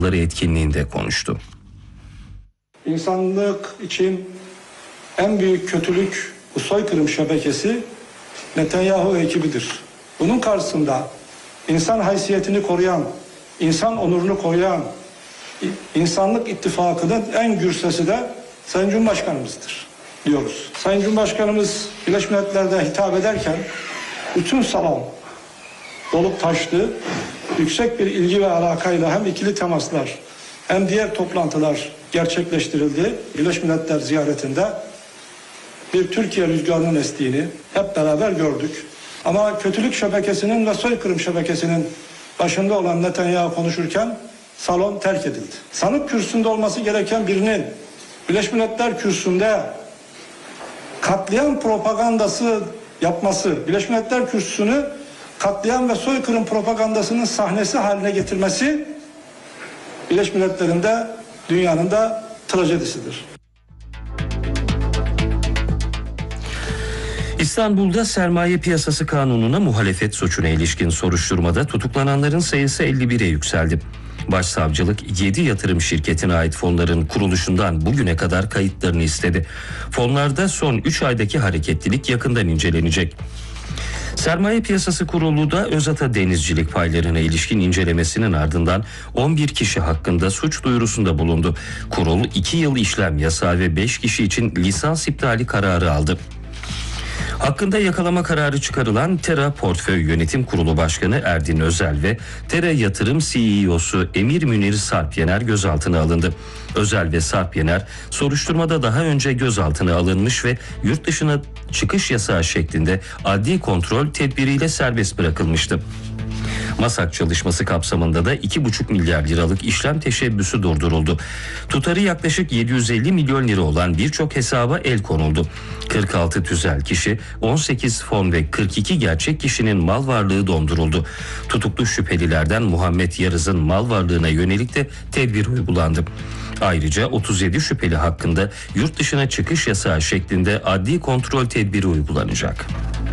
etkinliğinde konuştu. İnsanlık için en büyük kötülük bu soykırım şebekesi Netanyahu ekibidir. Bunun karşısında insan haysiyetini koruyan, insan onurunu koruyan insanlık ittifakının en gür sesi de Sayın Cumhurbaşkanımızdır diyoruz. Sayın Cumhurbaşkanımız Birleşmiş Milletler'de hitap ederken bütün salon dolup taştı. Yüksek bir ilgi ve alakayla hem ikili temaslar hem diğer toplantılar gerçekleştirildi. Birleşmiş Milletler ziyaretinde bir Türkiye rüzgarının estiğini hep beraber gördük. Ama kötülük şebekesinin ve soykırım şebekesinin başında olan Netanyahu konuşurken salon terk edildi. Sanık kürsüsünde olması gereken birinin Birleşmiş Milletler kürsüsünde katliam propagandası yapması, Birleşmiş Milletler kürsüsünü katliam ve soykırım propagandasının sahnesi haline getirmesi Birleşmiş Milletler'in de dünyanın da trajedisidir. İstanbul'da sermaye piyasası kanununa muhalefet suçuna ilişkin soruşturmada tutuklananların sayısı 51'e yükseldi. Başsavcılık 7 yatırım şirketine ait fonların kuruluşundan bugüne kadar kayıtlarını istedi. Fonlarda son 3 aydaki hareketlilik yakından incelenecek. Sermaye Piyasası Kurulu da Özata Denizcilik paylarına ilişkin incelemesinin ardından 11 kişi hakkında suç duyurusunda bulundu. Kurul 2 yıl işlem yasağı ve 5 kişi için lisans iptali kararı aldı. Hakkında yakalama kararı çıkarılan Tera Portföy Yönetim Kurulu Başkanı Erdin Özel ve Tera Yatırım CEO'su Emir Münir Sarpyener gözaltına alındı. Özel ve Sarpyener soruşturmada daha önce gözaltına alınmış ve yurt dışına çıkış yasağı şeklinde adli kontrol tedbiriyle serbest bırakılmıştı. MASAK çalışması kapsamında da 2,5 milyar liralık işlem teşebbüsü durduruldu. Tutarı yaklaşık 750 milyon lira olan birçok hesaba el konuldu. 46 tüzel kişi, 18 fon ve 42 gerçek kişinin mal varlığı donduruldu. Tutuklu şüphelilerden Muhammed Yarız'ın mal varlığına yönelik de tedbir uygulandı. Ayrıca 37 şüpheli hakkında yurt dışına çıkış yasağı şeklinde adli kontrol tedbiri uygulanacak.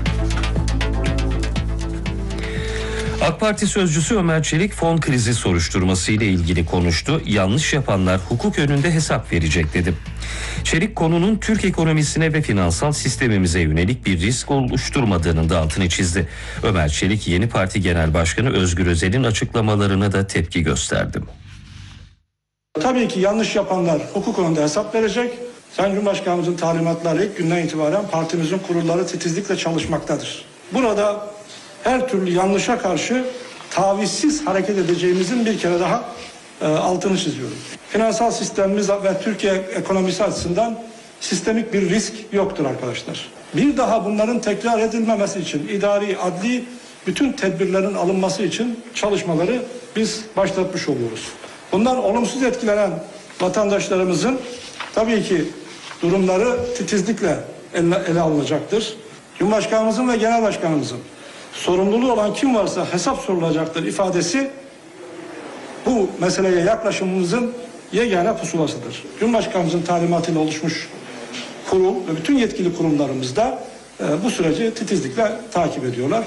AK Parti sözcüsü Ömer Çelik fon krizi soruşturması ile ilgili konuştu. Yanlış yapanlar hukuk önünde hesap verecek dedi. Çelik konunun Türk ekonomisine ve finansal sistemimize yönelik bir risk oluşturmadığının da altını çizdi. Ömer Çelik yeni parti genel başkanı Özgür Özel'in açıklamalarına da tepki gösterdi. Tabii ki yanlış yapanlar hukuk önünde hesap verecek. Sayın Cumhurbaşkanımızın talimatları ilk günden itibaren partimizin kurulları titizlikle çalışmaktadır. Burada her türlü yanlışa karşı tavizsiz hareket edeceğimizin bir kere daha altını çiziyorum. Finansal sistemimiz ve Türkiye ekonomisi açısından sistemik bir risk yoktur arkadaşlar. Bir daha bunların tekrar edilmemesi için idari, adli bütün tedbirlerin alınması için çalışmaları biz başlatmış oluyoruz. Bundan olumsuz etkilenen vatandaşlarımızın tabii ki durumları titizlikle ele alınacaktır. Cumhurbaşkanımızın ve genel başkanımızın sorumluluğu olan kim varsa hesap sorulacaktır ifadesi bu meseleye yaklaşımımızın yegane pusulasıdır. Cumhurbaşkanımızın talimatıyla oluşmuş kurul ve bütün yetkili kurumlarımız da bu süreci titizlikle takip ediyorlar.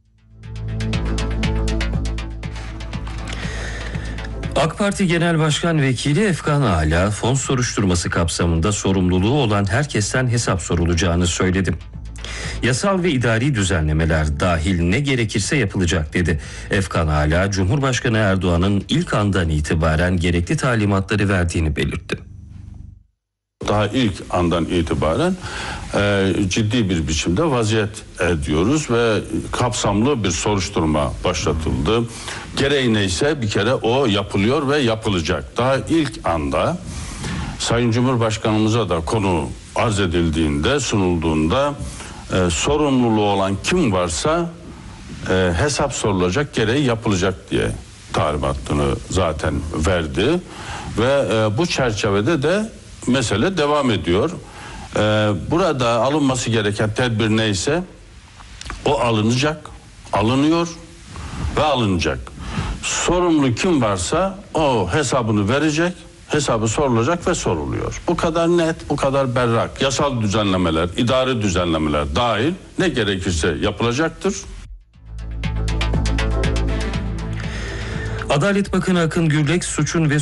AK Parti Genel Başkan Vekili Efkan Ala fon soruşturması kapsamında sorumluluğu olan herkesten hesap sorulacağını söyledi. Yasal ve idari düzenlemeler dahil ne gerekirse yapılacak dedi. Efkan Ala, Cumhurbaşkanı Erdoğan'ın ilk andan itibaren gerekli talimatları verdiğini belirtti. Daha ilk andan itibaren ciddi bir biçimde vaziyet ediyoruz ve kapsamlı bir soruşturma başlatıldı. Gereği neyse bir kere o yapılıyor ve yapılacak. Daha ilk anda Sayın Cumhurbaşkanımıza da konu arz edildiğinde, sunulduğunda sorumluluğu olan kim varsa hesap sorulacak, gereği yapılacak diye talimatını zaten verdi ve bu çerçevede de mesele devam ediyor. Burada alınması gereken tedbir neyse o alınacak, alınıyor ve alınacak. Sorumlu kim varsa o hesabını verecek, hesabı sorulacak ve soruluyor. Bu kadar net, bu kadar berrak. Yasal düzenlemeler, idari düzenlemeler dahil ne gerekirse yapılacaktır. Adalet Bakanı Akın Gürlek suçun ve